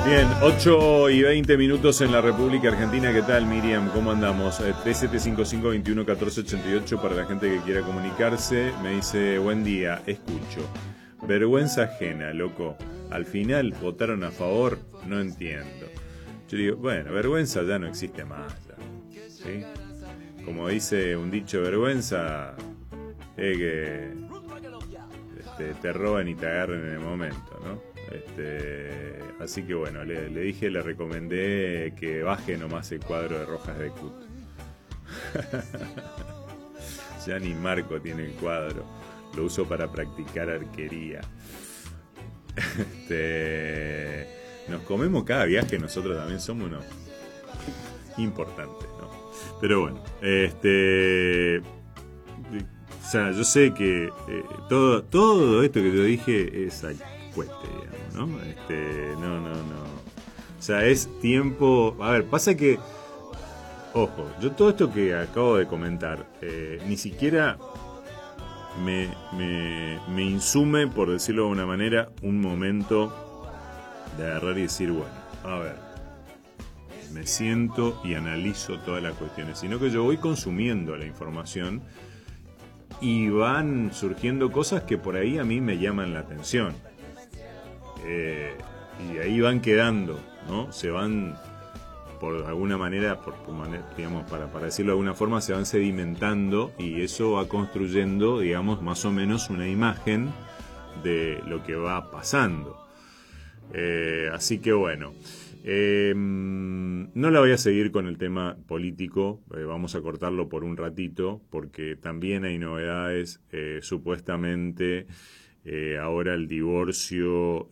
Bien, 8:20 en la República Argentina. ¿Qué tal, Miriam? ¿Cómo andamos? 3755-21-1488 para la gente que quiera comunicarse. Me dice, buen día, escucho. Vergüenza ajena, loco. Al final votaron a favor, no entiendo. Yo digo, bueno, vergüenza ya no existe más. Ya, ¿sí? Como dice un dicho, vergüenza es que te roban y te agarren en el momento, ¿no? Así que bueno, le dije, le recomendé que baje nomás el cuadro de Rojas de Cut. Ya ni Marco tiene el cuadro, lo uso para practicar arquería. Nos comemos cada viaje, nosotros también somos unos importantes, ¿no? Pero bueno, o sea, yo sé que todo esto que yo dije es al cueste, digamos, ¿no? No. O sea, es tiempo. A ver, pasa que, ojo, yo todo esto que acabo de comentar, ni siquiera me insume, por decirlo de una manera, un momento de agarrar y decir, bueno, a ver, me siento y analizo todas las cuestiones, sino que yo voy consumiendo la información y van surgiendo cosas que por ahí a mí me llaman la atención. Y ahí van quedando, ¿no? Se van, por alguna manera, digamos, para decirlo de alguna forma, se van sedimentando y eso va construyendo, digamos, más o menos una imagen de lo que va pasando. Así que bueno, no la voy a seguir con el tema político, vamos a cortarlo por un ratito, porque también hay novedades, supuestamente ahora el divorcio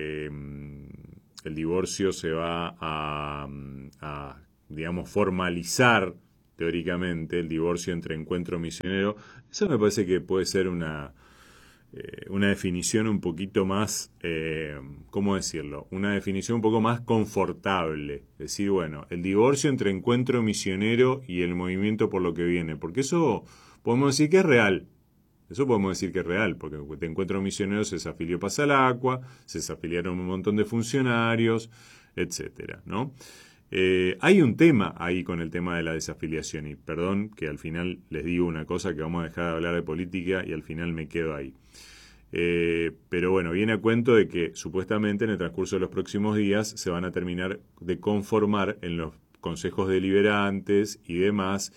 se va a, digamos, formalizar teóricamente, el divorcio entre encuentro misionero. Eso me parece que puede ser una definición un poquito más, ¿cómo decirlo? Una definición un poco más confortable. Es decir, bueno, el divorcio entre encuentro misionero y el movimiento por lo que viene. Porque eso podemos decir que es real. Eso podemos decir que es real, porque de encuentro misionero se desafilió Pasalacqua, se desafiliaron un montón de funcionarios, etcétera, ¿no? Hay un tema ahí con el tema de la desafiliación, y perdón que al final les digo una cosa, que vamos a dejar de hablar de política y al final me quedo ahí. Pero bueno, viene a cuento de que supuestamente en el transcurso de los próximos días se van a terminar de conformar en los consejos deliberantes y demás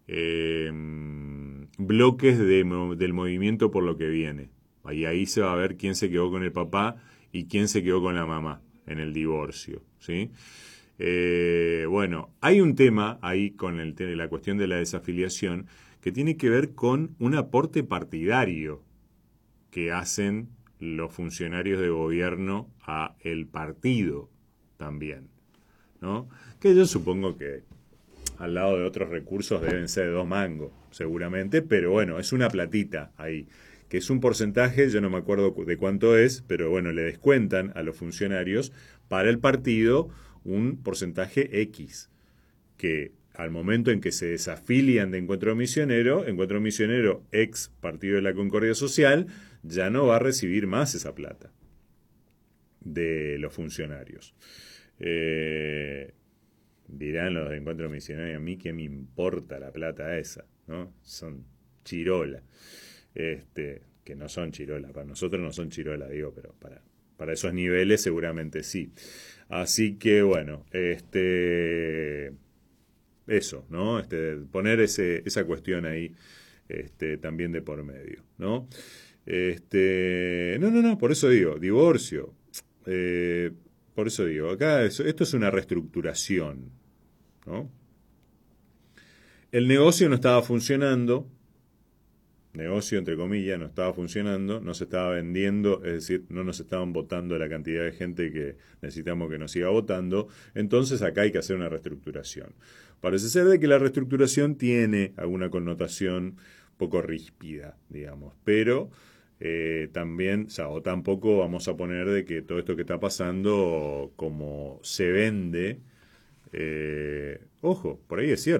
bloques del movimiento por lo que viene. Y ahí se va a ver quién se quedó con el papá y quién se quedó con la mamá en el divorcio, ¿sí? Bueno, hay un tema ahí con la cuestión de la desafiliación que tiene que ver con un aporte partidario que hacen los funcionarios de gobierno a el partido también, ¿no? Que yo supongo que al lado de otros recursos deben ser 2 mangos, seguramente, pero bueno, es una platita ahí, que es un porcentaje, yo no me acuerdo de cuánto es, pero bueno, le descuentan a los funcionarios para el partido un porcentaje X, que al momento en que se desafilian de Encuentro Misionero, ex Partido de la Concordia Social, ya no va a recibir más esa plata de los funcionarios. Dirán los de Encuentro Misionero, a mí qué me importa la plata esa, ¿no? Son chirola. Que no son chirola, para nosotros no son chirola, digo, pero para esos niveles seguramente sí. Así que bueno, eso, ¿no? Poner esa cuestión ahí, también de por medio, ¿no? No, por eso digo, divorcio. Por eso digo, acá esto es una reestructuración, ¿no? El negocio no estaba funcionando, negocio entre comillas, no estaba funcionando, no se estaba vendiendo, es decir, no nos estaban votando la cantidad de gente que necesitamos que nos siga votando, entonces acá hay que hacer una reestructuración. Parece ser de que la reestructuración tiene alguna connotación poco ríspida, digamos, pero también, o sea, o tampoco vamos a poner de que todo esto que está pasando como se vende, ojo, por ahí es cierto,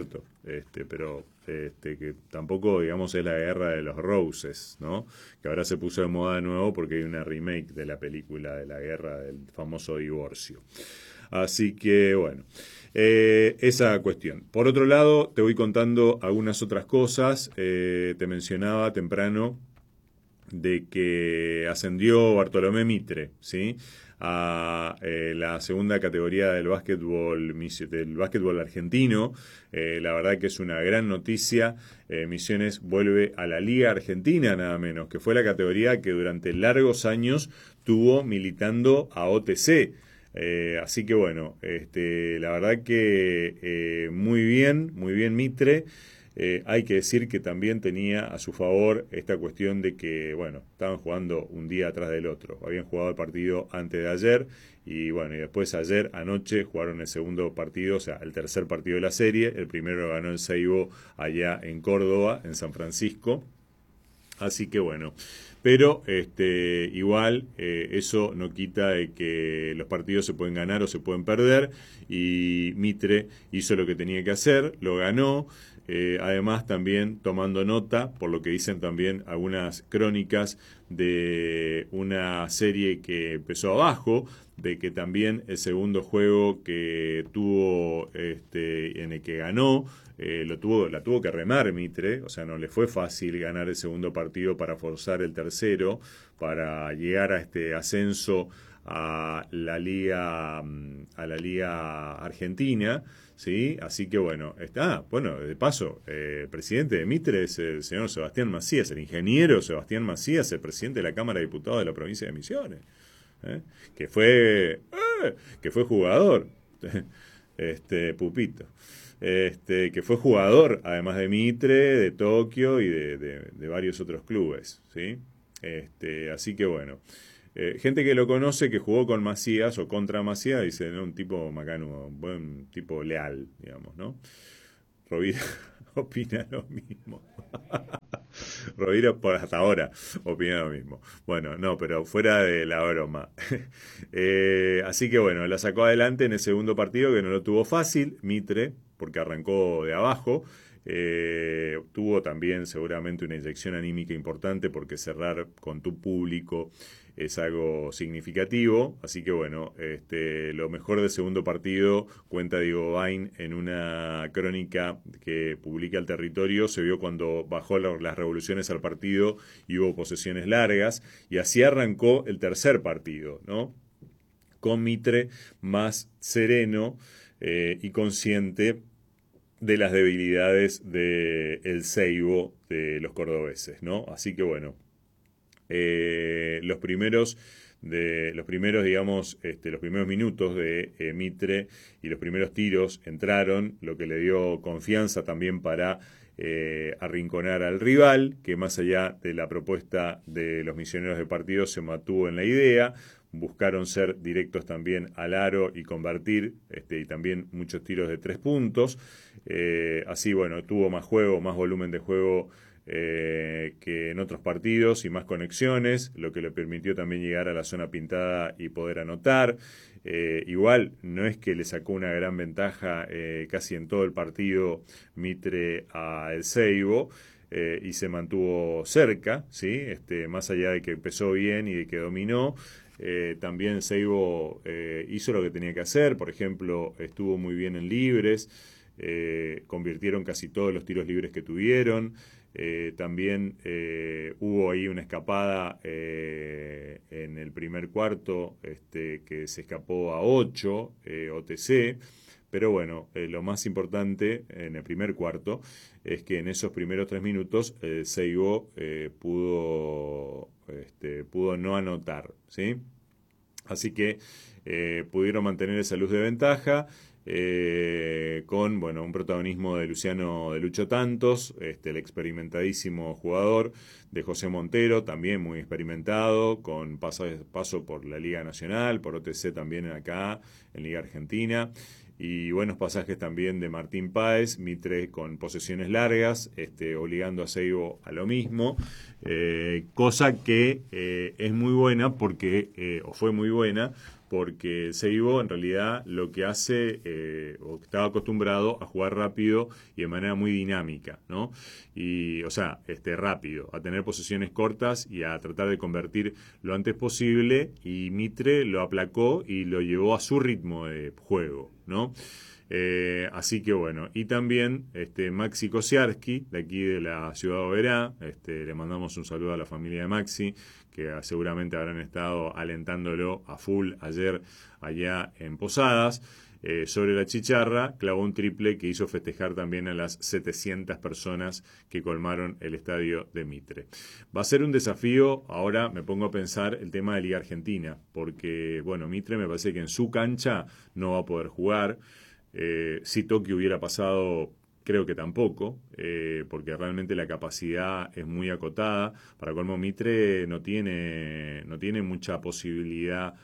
pero que tampoco, digamos, es la guerra de los Roses, ¿no? Que ahora se puso de moda de nuevo porque hay una remake de la película de la guerra del famoso divorcio. Así que, bueno, esa cuestión. Por otro lado, te voy contando algunas otras cosas. Te mencionaba temprano de que ascendió Bartolomé Mitre, ¿sí? A la segunda categoría del básquetbol argentino. La verdad que es una gran noticia. Misiones vuelve a la Liga Argentina, nada menos, que fue la categoría que durante largos años tuvo militando a OTC. Así que bueno, la verdad que muy bien Mitre. Hay que decir que también tenía a su favor esta cuestión de que, bueno, estaban jugando un día atrás del otro. Habían jugado el partido antes de ayer y, bueno, y después ayer anoche jugaron el segundo partido, o sea, el tercer partido de la serie. El primero ganó el Seibo allá en Córdoba, en San Francisco. Así que bueno, pero igual eso no quita de que los partidos se pueden ganar o se pueden perder y Mitre hizo lo que tenía que hacer, lo ganó. Además también tomando nota, por lo que dicen también algunas crónicas de una serie que empezó abajo, de que también el segundo juego que tuvo, en el que ganó, la tuvo que remar Mitre, o sea, no le fue fácil ganar el segundo partido para forzar el tercero, para llegar a este ascenso a la liga argentina, ¿sí? Así que bueno, de paso, el presidente de Mitre es el señor Sebastián Macías, el ingeniero Sebastián Macías, el presidente de la Cámara de Diputados de la provincia de Misiones, ¿eh? que fue jugador, Pupito, que fue jugador, además de Mitre, de Tokio y de varios otros clubes, ¿sí? Así que bueno. Gente que lo conoce, que jugó con Macías o contra Macías, dice, ¿no? Un tipo macanudo, un buen tipo leal, digamos, ¿no? Rovira opina lo mismo. Rovira por hasta ahora opina lo mismo. Bueno, no, pero fuera de la broma. Así que bueno, la sacó adelante en el segundo partido, que no lo tuvo fácil, Mitre, porque arrancó de abajo. Tuvo también seguramente una inyección anímica importante porque cerrar con tu público es algo significativo, así que bueno, lo mejor del segundo partido, cuenta Diego Bain en una crónica que publica El Territorio, se vio cuando bajó las revoluciones al partido y hubo posesiones largas, y así arrancó el tercer partido, ¿no? Con Mitre más sereno y consciente de las debilidades del Seibo de los cordobeses, ¿no? Así que bueno, los primeros digamos, los primeros minutos de Mitre y los primeros tiros entraron, lo que le dio confianza también para arrinconar al rival, que más allá de la propuesta de los misioneros de partido se mantuvo en la idea. Buscaron ser directos también al aro y convertir, y también muchos tiros de 3 puntos. Así, bueno, tuvo más juego, más volumen de juego que en otros partidos y más conexiones, lo que le permitió también llegar a la zona pintada y poder anotar. Igual no es que le sacó una gran ventaja casi en todo el partido Mitre a El Seibo, y se mantuvo cerca, ¿sí? Más allá de que empezó bien y de que dominó. También Seibo hizo lo que tenía que hacer, por ejemplo, estuvo muy bien en libres, convirtieron casi todos los tiros libres que tuvieron. También hubo ahí una escapada en el primer cuarto, que se escapó a 8 OTC, pero bueno, lo más importante en el primer cuarto es que en esos primeros 3 minutos Seibo pudo no anotar, ¿sí? Así que pudieron mantener esa luz de ventaja. Con bueno, un protagonismo de Luciano de Lucho Tantos, el experimentadísimo jugador de José Montero, también muy experimentado, con paso por la Liga Nacional, por OTC también acá, en Liga Argentina, y buenos pasajes también de Martín Páez, Mitre con posesiones largas, obligando a Seibo a lo mismo, cosa que es muy buena porque, o fue muy buena, porque el Seibo en realidad lo que hace, o estaba acostumbrado a jugar rápido y de manera muy dinámica, ¿no? Y, o sea, rápido, a tener posesiones cortas y a tratar de convertir lo antes posible, y Mitre lo aplacó y lo llevó a su ritmo de juego, ¿no? Así que bueno, y también Maxi Kosiarski, de aquí de la ciudad de Oberá, le mandamos un saludo a la familia de Maxi, que seguramente habrán estado alentándolo a full ayer allá en Posadas. Sobre la chicharra, clavó un triple que hizo festejar también a las 700 personas que colmaron el estadio de Mitre. Va a ser un desafío, ahora me pongo a pensar el tema de Liga Argentina, porque, bueno, Mitre me parece que en su cancha no va a poder jugar. Si Tokio hubiera pasado, creo que tampoco, porque realmente la capacidad es muy acotada. Para colmo, Mitre no tiene mucha posibilidad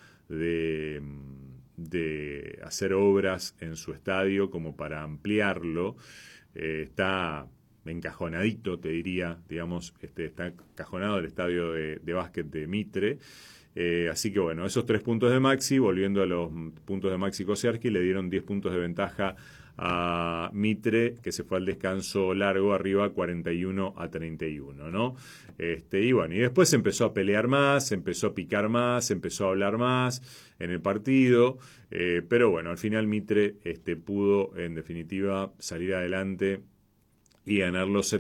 de hacer obras en su estadio como para ampliarlo. Está encajonadito, te diría, digamos, está encajonado el estadio de básquet de Mitre. Así que bueno, esos 3 puntos de Maxi, volviendo a los puntos de Maxi Kosiarski, le dieron 10 puntos de ventaja a Mitre, que se fue al descanso largo arriba 41-31, ¿no? Y bueno, y después empezó a pelear más, empezó a picar más, empezó a hablar más en el partido, pero bueno, al final Mitre pudo en definitiva salir adelante y ganar los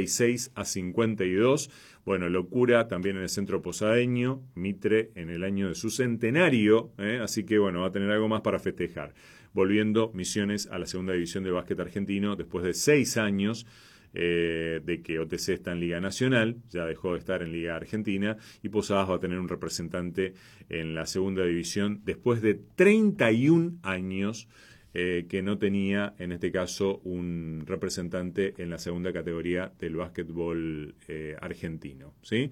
76-52. Bueno, locura también en el centro posadeño, Mitre en el año de su centenario, así que bueno, va a tener algo más para festejar. Volviendo Misiones a la segunda división de básquet argentino después de 6 años de que OTC está en Liga Nacional, ya dejó de estar en Liga Argentina, y Posadas va a tener un representante en la segunda división después de 31 años que no tenía, en este caso, un representante en la segunda categoría del básquetbol argentino, ¿sí?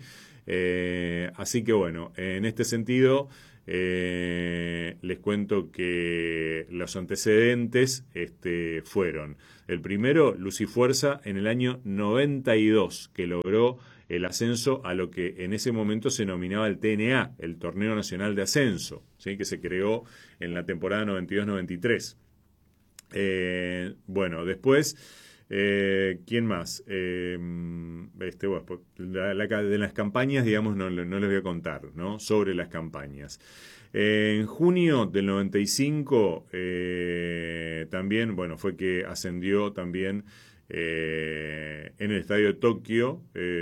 Así que bueno, en este sentido, les cuento que los antecedentes fueron: el primero, Lucifuerza, en el año 92, que logró el ascenso a lo que en ese momento se denominaba el TNA, el Torneo Nacional de Ascenso, ¿sí? Que se creó en la temporada 92-93. Bueno, después, ¿quién más? Bueno, pues, de las campañas, digamos, no les voy a contar, ¿no? Sobre las campañas. En junio del 95, también, bueno, fue que ascendió también en el estadio de Tokio,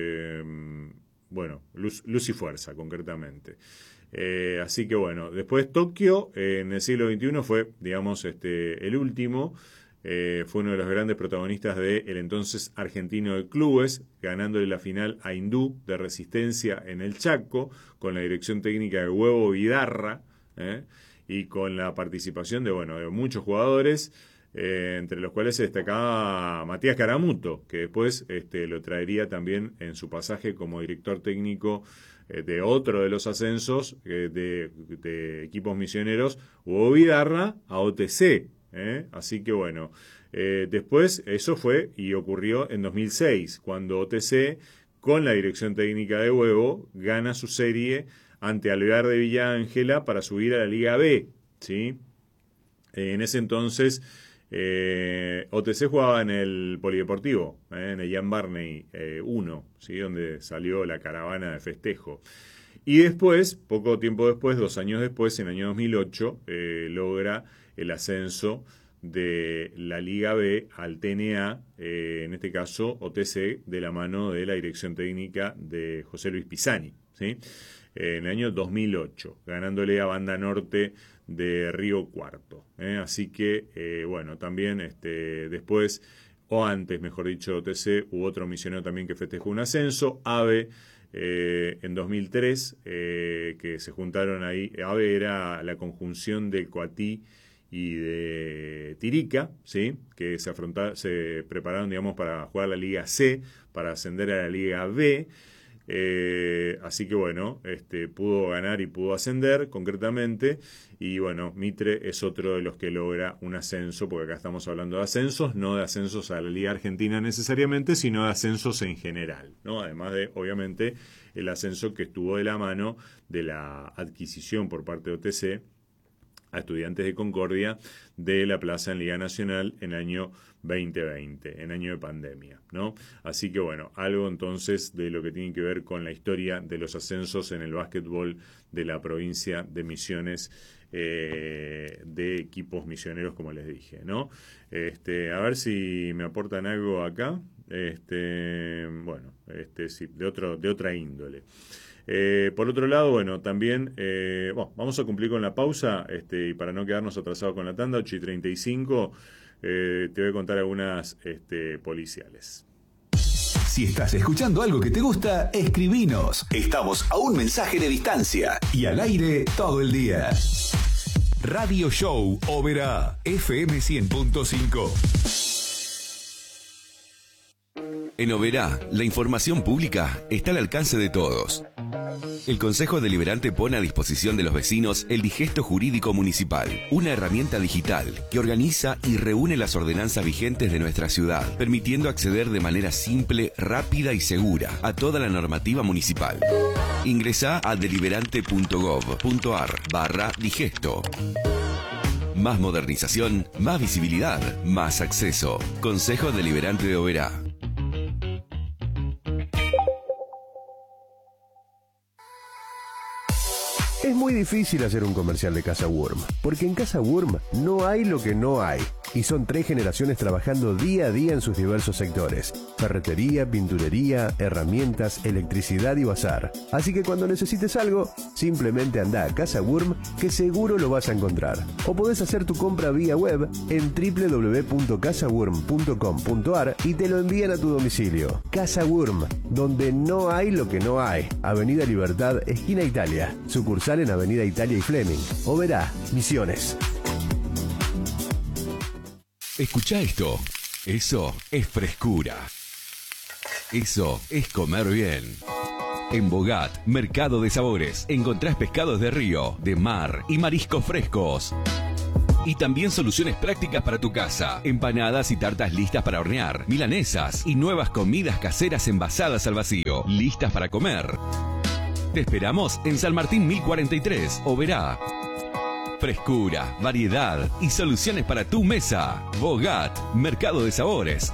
bueno, Luz y Fuerza, concretamente. Así que bueno, después Tokio en el siglo XXI fue, digamos, el último. Fue uno de los grandes protagonistas del entonces Argentino de Clubes, ganándole la final a Hindú de Resistencia en el Chaco, con la dirección técnica de Huevo Vidarra, y con la participación de, bueno, de muchos jugadores, entre los cuales se destacaba Matías Caramuto, que después lo traería también en su pasaje como director técnico de otro de los ascensos de equipos misioneros, Hugo Vidarra a OTC. Así que bueno, después eso fue y ocurrió en 2006, cuando OTC, con la dirección técnica de Huevo, gana su serie ante Alvear de Villa Ángela para subir a la Liga B, ¿sí? En ese entonces OTC jugaba en el Polideportivo, en el Jan Barney 1, ¿sí? Donde salió la caravana de festejo. Y después, poco tiempo después, 2 años después, en el año 2008, logra el ascenso de la Liga B al TNA, en este caso OTC, de la mano de la dirección técnica de José Luis Pisani, ¿sí? En el año 2008, ganándole a Banda Norte de Río Cuarto. Así que, bueno, también después, o antes, mejor dicho, OTC, hubo otro misionero también que festejó un ascenso, AVE, en 2003, que se juntaron ahí. AVE era la conjunción de Coatí y de Tirica, ¿sí? Que se prepararon, digamos, para jugar la Liga C, para ascender a la Liga B. Así que bueno, pudo ganar y pudo ascender concretamente, y bueno, Mitre es otro de los que logra un ascenso, porque acá estamos hablando de ascensos, no de ascensos a la Liga Argentina necesariamente, sino de ascensos en general, ¿no? Además de, obviamente, el ascenso que estuvo de la mano de la adquisición por parte de OTC a Estudiantes de Concordia de la plaza en Liga Nacional en año 2020, en año de pandemia, ¿no? Así que bueno, algo entonces de lo que tiene que ver con la historia de los ascensos en el básquetbol de la provincia de Misiones, de equipos misioneros, como les dije, ¿no? A ver si me aportan algo acá. Sí, de otra índole. Por otro lado, bueno, también vamos a cumplir con la pausa, y para no quedarnos atrasados con la tanda, 8:35, te voy a contar algunas policiales. Si estás escuchando algo que te gusta, escribinos. Estamos a un mensaje de distancia y al aire todo el día. Radio Show Oberá, FM 100.5. En Oberá, la información pública está al alcance de todos. El Consejo Deliberante pone a disposición de los vecinos el Digesto Jurídico Municipal, una herramienta digital que organiza y reúne las ordenanzas vigentes de nuestra ciudad, permitiendo acceder de manera simple, rápida y segura a toda la normativa municipal. Ingresá a deliberante.gov.ar/digesto. Más modernización, más visibilidad, más acceso. Consejo Deliberante de Oberá. Es muy difícil hacer un comercial de Casa Wurm, porque en Casa Wurm no hay lo que no hay. Y son 3 generaciones trabajando día a día en sus diversos sectores: ferretería, pinturería, herramientas, electricidad y bazar. Así que cuando necesites algo, simplemente anda a Casa Wurm, que seguro lo vas a encontrar. O podés hacer tu compra vía web en www.casawurm.com.ar y te lo envían a tu domicilio. Casa Wurm, donde no hay lo que no hay. Avenida Libertad, esquina Italia. Sucursal en Avenida Italia y Fleming. Oberá, Misiones. Escucha esto. Eso es frescura. Eso es comer bien. En Bogat, Mercado de Sabores, encontrás pescados de río, de mar y mariscos frescos. Y también soluciones prácticas para tu casa. Empanadas y tartas listas para hornear, milanesas y nuevas comidas caseras envasadas al vacío, listas para comer. Te esperamos en San Martín 1043, Oberá. Frescura, variedad y soluciones para tu mesa. Bogat, Mercado de Sabores.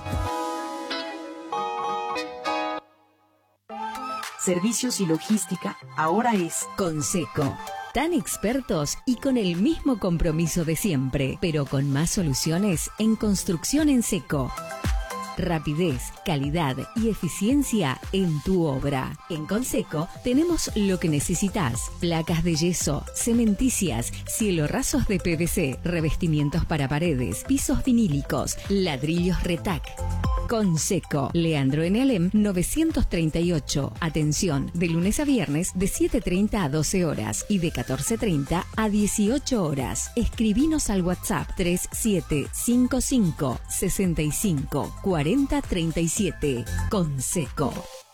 Servicios y logística ahora es Conseco. Tan expertos y con el mismo compromiso de siempre, pero con más soluciones en construcción en seco. Rapidez, calidad y eficiencia en tu obra. En Conseco tenemos lo que necesitas: placas de yeso, cementicias, cielorrasos de PVC, revestimientos para paredes, pisos vinílicos, ladrillos Retac. Conseco, Leandro N. Alem 938. Atención, de lunes a viernes de 7:30 a 12 horas y de 14:30 a 18 horas. Escribinos al WhatsApp 3755 65 40 37. Conseco.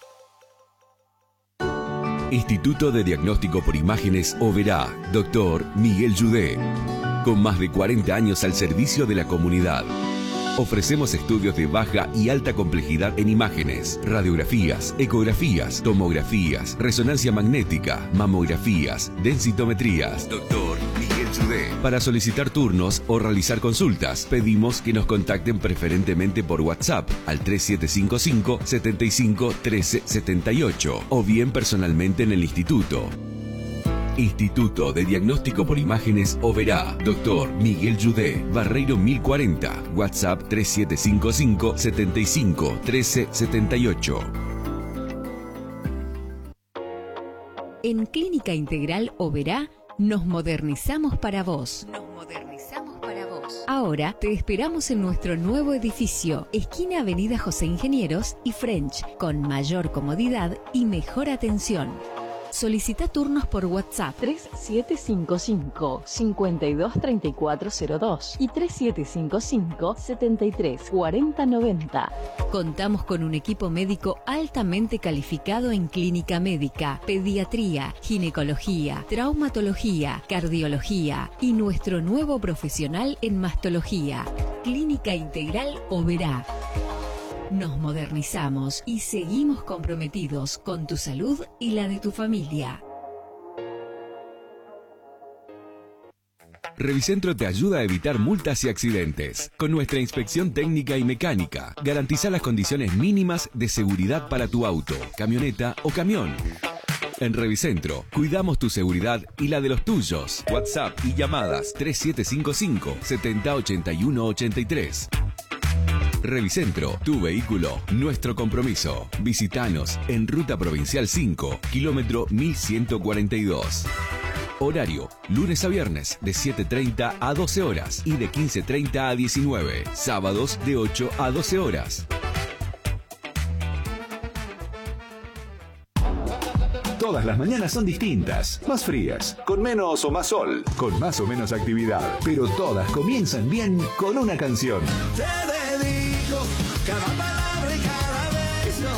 Instituto de Diagnóstico por Imágenes Oberá, Dr. Miguel Yudé. Con más de 40 años al servicio de la comunidad. Ofrecemos estudios de baja y alta complejidad en imágenes, radiografías, ecografías, tomografías, resonancia magnética, mamografías, densitometrías. Doctor Miguel Yudé. Para solicitar turnos o realizar consultas, pedimos que nos contacten preferentemente por WhatsApp al 3755 75 13 78 o bien personalmente en el instituto. Instituto de Diagnóstico por Imágenes Oberá, Dr. Miguel Yudé, Barreiro 1040, WhatsApp 3755 75 13 78. En Clínica Integral Oberá nos modernizamos para vos. Ahora te esperamos en nuestro nuevo edificio, esquina Avenida José Ingenieros y French, con mayor comodidad y mejor atención. Solicita turnos por WhatsApp 3755 523402 y 3755 734090. Contamos con un equipo médico altamente calificado en clínica médica, pediatría, ginecología, traumatología, cardiología y nuestro nuevo profesional en mastología. Clínica Integral Oberá. Nos modernizamos y seguimos comprometidos con tu salud y la de tu familia. Revicentro te ayuda a evitar multas y accidentes. Con nuestra inspección técnica y mecánica, garantiza las condiciones mínimas de seguridad para tu auto, camioneta o camión. En Revicentro, cuidamos tu seguridad y la de los tuyos. WhatsApp y llamadas 3755 7081 83. Revicentro, tu vehículo, nuestro compromiso. Visítanos en Ruta Provincial 5, kilómetro 1142. Horario, lunes a viernes de 7:30 a 12 horas y de 15:30 a 19. Sábados de 8 a 12 horas. Todas las mañanas son distintas, más frías, con menos o más sol, con más o menos actividad, pero todas comienzan bien con una canción. Te dedico cada palabra y cada beso.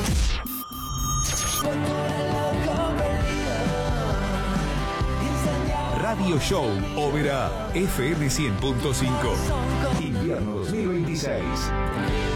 Radio Show Oberá FM 100.5. Invierno 2026.